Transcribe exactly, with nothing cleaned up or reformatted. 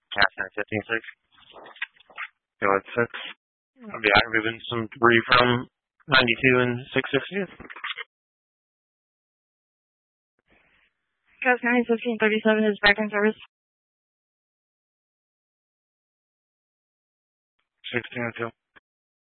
Cass nine fifteen six. Go at six. I'll be activating some three from ninety-two and six sixty. Cass nine fifteen thirty-seven is back in service. sixteen oh two.